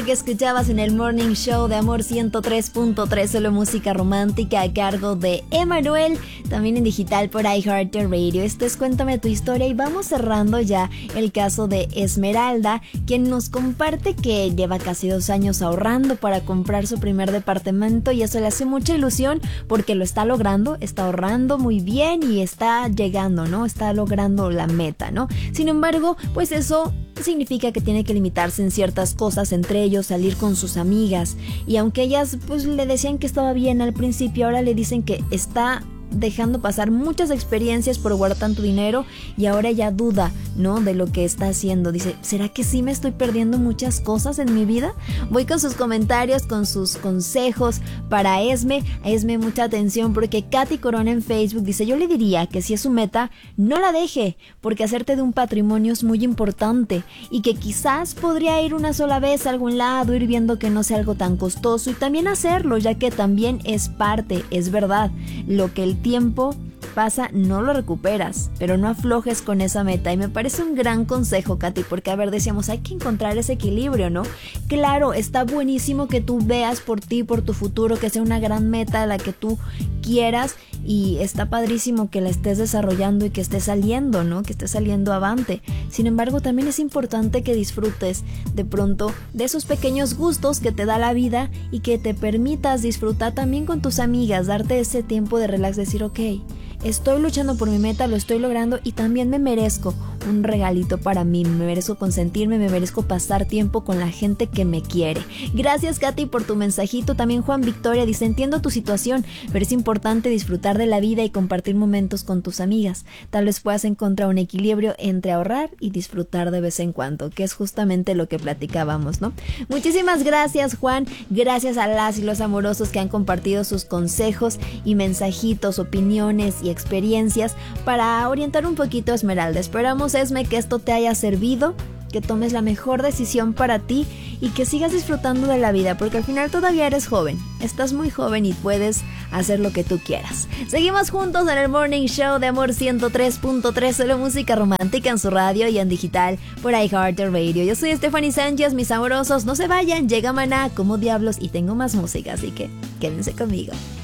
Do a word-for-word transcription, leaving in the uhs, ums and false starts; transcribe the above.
Que escuchabas en el Morning Show de Amor ciento tres punto tres, solo música romántica a cargo de Emanuel, también en digital por iHeartRadio. Esto es Cuéntame tu historia y vamos cerrando ya el caso de Esmeralda, quien nos comparte que lleva casi dos años ahorrando para comprar su primer departamento y eso le hace mucha ilusión porque lo está logrando, está ahorrando muy bien y está llegando, ¿no? Está logrando la meta, ¿no? Sin embargo, pues eso significa que tiene que limitarse en ciertas cosas, entre ellos salir con sus amigas, y aunque ellas pues le decían que estaba bien al principio, ahora le dicen que está dejando pasar muchas experiencias por guardar tanto dinero y ahora ella duda, ¿no? De lo que está haciendo. Dice, ¿será que sí me estoy perdiendo muchas cosas en mi vida? Voy con sus comentarios, con sus consejos para Esme. A Esme mucha atención porque Katy Corona en Facebook dice, yo le diría que si es su meta, no la deje, porque hacerte de un patrimonio es muy importante y que quizás podría ir una sola vez a algún lado, ir viendo que no sea algo tan costoso y también hacerlo, ya que también es parte, es verdad, lo que el tiempo pasa no lo recuperas, pero no aflojes con esa meta. Y me parece un gran consejo, Katy, porque a ver, decíamos, hay que encontrar ese equilibrio, ¿no? Claro, está buenísimo que tú veas por ti, por tu futuro, que sea una gran meta la que tú quieras, y está padrísimo que la estés desarrollando y que esté saliendo, ¿no? Que esté saliendo avante. Sin embargo, también es importante que disfrutes de pronto de esos pequeños gustos que te da la vida y que te permitas disfrutar también con tus amigas, darte ese tiempo de relax, decir, ok, estoy luchando por mi meta, lo estoy logrando y también me merezco un regalito para mí, me merezco consentirme, me merezco pasar tiempo con la gente que me quiere. Gracias, Katy, por tu mensajito. También Juan Victoria dice, entiendo tu situación, pero es importante disfrutar de la vida y compartir momentos con tus amigas. Tal vez puedas encontrar un equilibrio entre ahorrar y disfrutar de vez en cuando, que es justamente lo que platicábamos, ¿no? Muchísimas gracias, Juan. Gracias a las y los amorosos que han compartido sus consejos y mensajitos, opiniones y experiencias para orientar un poquito a Esmeralda. Esperamos, Esme, que esto te haya servido, que tomes la mejor decisión para ti y que sigas disfrutando de la vida, porque al final todavía eres joven, estás muy joven y puedes hacer lo que tú quieras. Seguimos juntos en el Morning Show de Amor ciento tres punto tres, solo música romántica en su radio y en digital por iHeartRadio. Yo soy Stephanie Sánchez, mis amorosos, no se vayan, llega Maná, como diablos, y tengo más música, así que quédense conmigo.